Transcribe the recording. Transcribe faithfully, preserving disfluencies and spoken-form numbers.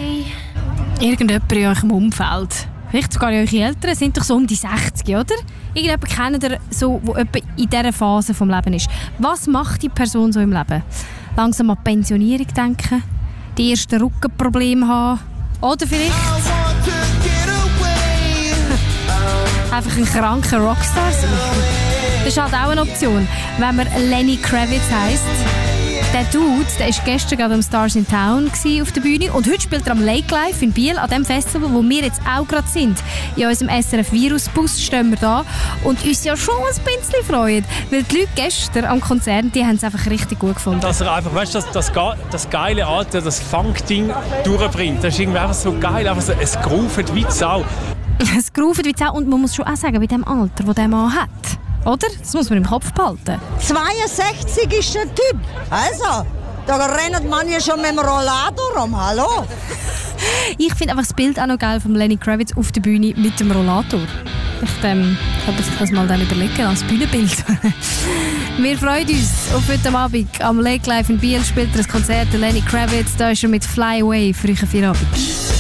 Irgendjemand in eurem Umfeld, vielleicht sogar eure Eltern, sind doch so um die sechzig, oder? Irgendjemand kennt ihr so, wo etwa in dieser Phase des Lebens ist. Was macht die Person so im Leben? Langsam an die Pensionierung denken? Die ersten Rückenprobleme haben? Oder vielleicht einfach ein kranker Rockstar sein? Das ist halt auch eine Option, wenn man Lenny Kravitz heisst. Der Dude, der war gestern gerade am Stars in Town auf der Bühne und heute spielt er am Lake Life in Biel, an dem Festival, wo wir jetzt auch gerade sind. In unserem S R F-Virus-Bus stehen wir da und uns ja schon ein bisschen freuen, weil die Leute gestern am Konzert, die haben es einfach richtig gut gefunden. Dass er einfach, weißt du, das, das, das geile Alter, das Funk-Ding durchbringt, das ist irgendwie einfach so geil, einfach so, es groovet wie Sau. Es groovet wie Sau und man muss schon auch sagen, bei dem Alter, das der Mann hat. Oder? Das muss man im Kopf behalten. zweiundsechzig ist der Typ. Also, da rennen manche schon mit dem Rollator rum. Hallo? Ich finde einfach das Bild auch noch geil von Lenny Kravitz auf der Bühne mit dem Rollator. Ich ähm, kann sich das mal dann überlegen als Bühnenbild. Wir freuen uns auf heute Abend. Am Lake Live in Biel spielt er das Konzert Lenny Kravitz. Da ist er mit Fly Away für euch Feierabend.